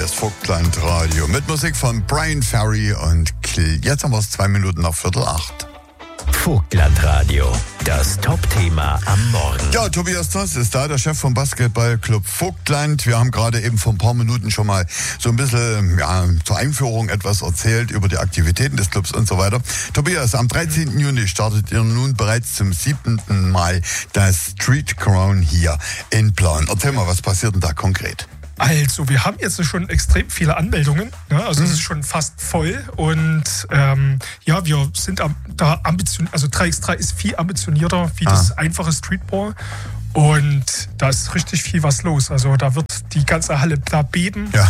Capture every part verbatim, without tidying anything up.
Hier ist Vogtland Radio mit Musik von Brian Ferry und Kill. Jetzt haben wir es zwei Minuten nach Viertel acht. Vogtland Radio, das Top-Thema am Morgen. Ja, Tobias Zoss ist da, der Chef vom Basketballclub Vogtland. Wir haben gerade eben vor ein paar Minuten schon mal so ein bisschen ja, zur Einführung etwas erzählt über die Aktivitäten des Clubs und so weiter. Tobias, am dreizehnten Juni startet ihr nun bereits zum siebten Mal das Street Crown hier in Plauen. Erzähl mal, was passiert denn da konkret? Also, wir haben jetzt schon extrem viele Anmeldungen. Ne? Also, mhm. es ist schon fast voll. Und ähm, ja, wir sind am, da ambitioniert. Also, drei gegen drei ist viel ambitionierter wie ah. das einfache Streetball. Und da ist richtig viel was los. Also, da wird die ganze Halle da beben. Ja.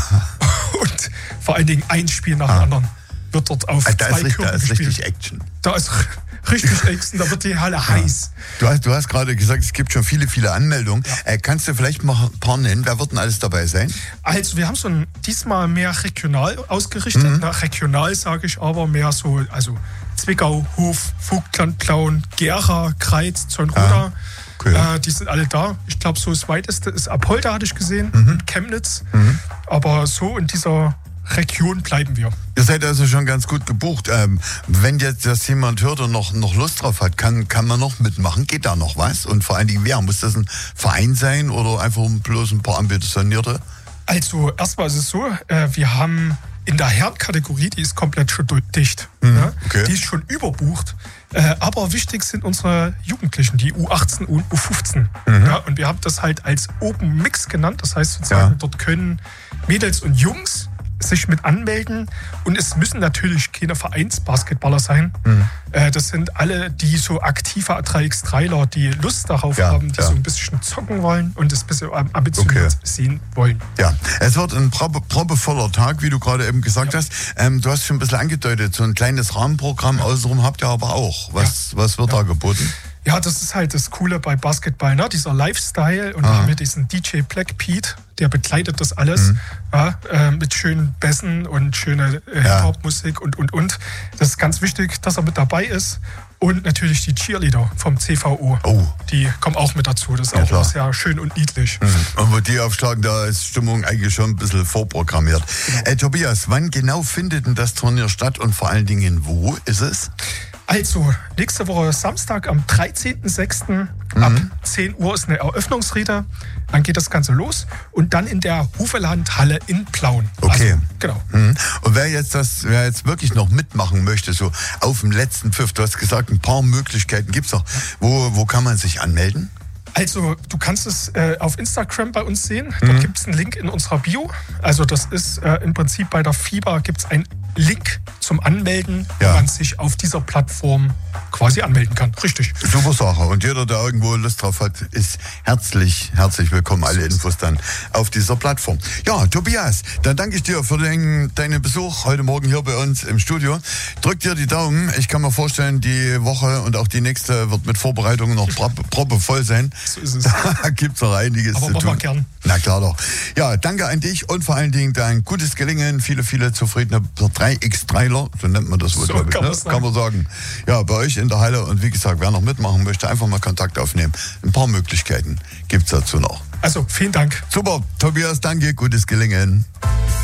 Und vor allen Dingen ein Spiel nach dem ah. anderen wird dort auf also, da zwei ist, Kurven Da ist gespielt. richtig Action. Da ist richtig Action, da wird die Halle ja. heiß. Du hast, du hast gerade gesagt, es gibt schon viele, viele Anmeldungen. Ja. Äh, kannst du vielleicht mal ein paar nennen? Wer wird denn alles dabei sein? Also wir haben so ein, diesmal mehr regional ausgerichtet. Mhm. Na, regional sage ich aber mehr so, also Zwickau, Hof, Vogtland, Plauen, Gera, Kreiz, Zornroda. Ah. Okay. Äh, die sind alle da. Ich glaube, so das weiteste ist Apolda, hatte ich gesehen, mhm. und Chemnitz. Mhm. Aber so in dieser Region bleiben wir. Ihr seid also schon ganz gut gebucht. Ähm, wenn jetzt das jemand hört und noch, noch Lust drauf hat, kann, kann man noch mitmachen? Geht da noch was? Und vor allen Dingen, wer? Muss das ein Verein sein oder einfach bloß ein paar Ambitionierte? Also erstmal ist es so, äh, wir haben in der Herrenkategorie, die ist komplett schon dicht. Mhm, ne? okay. Die ist schon überbucht. Äh, aber wichtig sind unsere Jugendlichen, die U achtzehn und U fünfzehn. Mhm. Ja? Und wir haben das halt als Open Mix genannt. Das heißt sozusagen, ja. dort können Mädels und Jungs sich mit anmelden und es müssen natürlich keine Vereinsbasketballer sein. Mhm. Äh, das sind alle, die so aktive drei gegen drei-ler, die Lust darauf ja, haben, die ja. so ein bisschen zocken wollen und es ein bisschen ambitioniert okay. sehen wollen. Ja, es wird ein probe, probevoller Tag, wie du gerade eben gesagt ja. hast. Ähm, du hast schon ein bisschen angedeutet, so ein kleines Rahmenprogramm außenrum habt ihr aber auch. Was, ja. was wird ja. da geboten? Ja, das ist halt das Coole bei Basketball, ne? Dieser Lifestyle. Und ah. wir haben hier diesen D J Black Pete, der begleitet das alles mhm. ja, äh, mit schönen Bässen und schöner äh, Hip-Hop-Musik und, und, und. Das ist ganz wichtig, dass er mit dabei ist. Und natürlich die Cheerleader vom C V O. Oh. Die kommen auch mit dazu. Das ist ja, auch klar. sehr schön und niedlich. Mhm. Und wo die aufschlagen, da ist Stimmung eigentlich schon ein bisschen vorprogrammiert. Genau. Äh, Tobias, wann genau findet denn das Turnier statt und vor allen Dingen wo ist es? Also, nächste Woche Samstag am dreizehnten sechsten Mhm. ab zehn Uhr ist eine Eröffnungsrede. Dann geht das Ganze los. Und dann in der Hufelandhalle in Plauen. Okay. Also, genau. Mhm. Und wer jetzt, das, wer jetzt wirklich noch mitmachen möchte, so auf dem letzten Pfiff, du hast gesagt, ein paar Möglichkeiten gibt es noch. Wo, wo kann man sich anmelden? Also, du kannst es äh, auf Instagram bei uns sehen. Dort mhm. gibt es einen Link in unserer Bio. Also, das ist äh, im Prinzip bei der FIBA gibt es einen Link zum Anmelden, ja. wo man sich auf dieser Plattform quasi anmelden kann. Richtig. Super Sache. Und jeder, der irgendwo Lust drauf hat, ist herzlich, herzlich willkommen. Alle Infos dann auf dieser Plattform. Ja, Tobias, dann danke ich dir für den, deinen Besuch heute Morgen hier bei uns im Studio. Drück dir die Daumen. Ich kann mir vorstellen, die Woche und auch die nächste wird mit Vorbereitungen noch proppevoll sein. So ist es. Da gibt es noch einiges Aber zu tun. Aber gern. Na klar doch. Ja, danke an dich und vor allen Dingen dein gutes Gelingen. Viele, viele zufriedene drei gegen drei-ler, so nennt man das wohl, so glaube ich. Kann, ne? kann man sagen. Ja, bei euch in der Halle. Und wie gesagt, wer noch mitmachen möchte, einfach mal Kontakt aufnehmen. Ein paar Möglichkeiten gibt es dazu noch. Also, vielen Dank. Super, Tobias, danke, gutes Gelingen.